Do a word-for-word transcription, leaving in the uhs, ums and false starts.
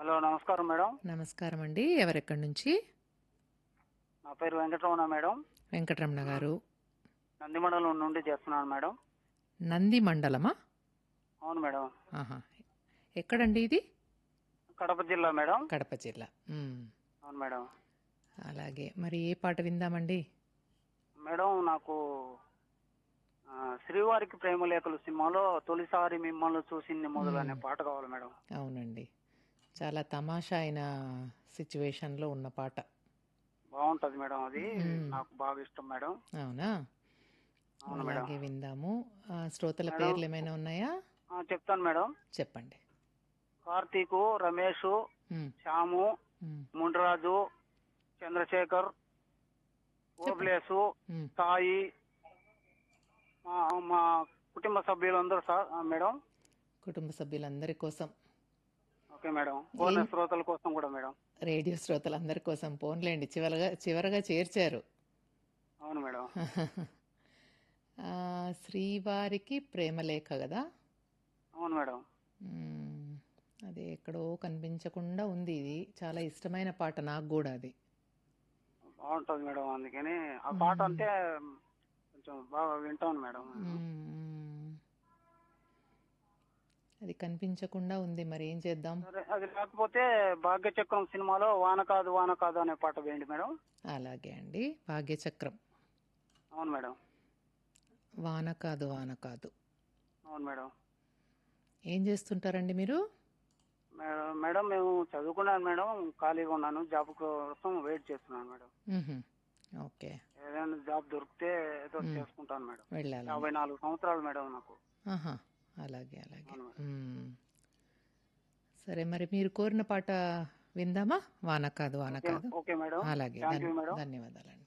Hello నమస్కారం madam. నమస్కారం అండి. ఎవరెక్కడి నుంచి? నా పేరు వెంకటరమణ మేడం. వెంకటరమణ గారు. నంది మండలం నుండి చేస్తున్నాను మేడం. నంది మండలమా? అవును మేడం. ఆహా. ఎక్కడండి ఇది? కడప జిల్లా మేడం. కడప జిల్లా. మ్మ్. అవును మేడం. అలాగే. మరి ఏ పాట విందామండి? మేడం నాకు ఆ, శ్రీవారికి ప్రేమలేఖలు సినిమాలో తొలిసారి మిమ్మల్ని చూసింది మొదలు అనే మ్మ్. పాట కావాలి మేడం. అవునండి. చాలా తమాషా అయిన సిచ్యువేషన్లో ఉన్న పాట. బాగుంటది మేడం, అది మ్మ్. నాకు బాగా ఇష్టం మేడం. అవునా? అవును మేడం. అలాగే విందాము. ఆ, శ్రోతల మేడం పేర్లు ఏమైనా ఉన్నాయా? ఆ, చెప్తాను మేడం. చెప్పండి. కార్తీకు, రమేష్, మ్మ్. శ్యాము, మ్మ్. ముండ్రాజు, చంద్రశేఖర్, చెప్పండి. ఓబ్లేసు, మ్మ్. సాయి, మా మా కుటుంబ సభ్యులందరూ సార్ ఆ, మేడం. కుటుంబ సభ్యులందరి కోసం, ఓకే మేడం. ఏం పూర్ణ శ్రోతల కోసం కూడా మేడం. రేడియో శ్రోతలందరి కోసం పోన్లేండి, చివరగా చివరగా చేర్చారు. అవును మేడం. ఆ, శ్రీవారికి ప్రేమలేఖ కదా? అవును మేడం. మ్మ్. అది ఎక్కడో కనిపించకుండా ఉంది. ఇది చాలా ఇష్టమైన పాట నాకు కూడా అది. బాగుంటుంది మేడం, అందుకని ఆ పాట మ్మ్. అంటే కొంచెం బాగా వింటాను మేడం. మ్మ్. అది కనిపించకుండా ఉంది, మరి ఏం చేద్దాం? సరే, అది లేకపోతే భాగ్యచక్రం సినిమాలో వాన కాదు వాన కాదు అనే పాట వేయండి మేడం. అలాగే అండి. భాగ్యచక్రం. అవును మేడం. వాన కాదు వాన కాదు. అవును మేడం. ఏం చేస్తుంటారండి మీరు? మేడం మేడం మేము చదువుకున్నాను మేడం, ఖాళీగా ఉన్నాను, జాబ్ కోసం వెయిట్ చేస్తున్నాను మేడం. మ్హూ. ఓకే. ఏదైనా జాబ్ దొరికితే ఏదో మ్మ్. చేసుకుంటాను మేడం. వెళ్ళాలని. యాభై నాలుగు సంవత్సరాలు మేడం నాకు. ఆహా. అలాగే అలాగే. అవును మేడం. మ్మ్. సరే, మరి మీరు కోరిన పాట విందామా? వాన కాదు వాన ఓకే కాదు. Okay madam. అలాగే. Thank Dhan you madam. ధన్యవాదాలండి.